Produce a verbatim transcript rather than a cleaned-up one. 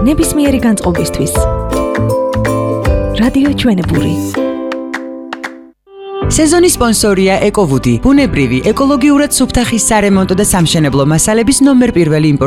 ნებისმიერი განწყობისთვის. რადიო ჩვენებური. სეზონის სპონსორია ეკოვუდი, ბუნებრივი, ეკოლოგიურად სუფთა ხის სარემონტო და სამშენებლო მასალების ნომერ პირველი იმპორტ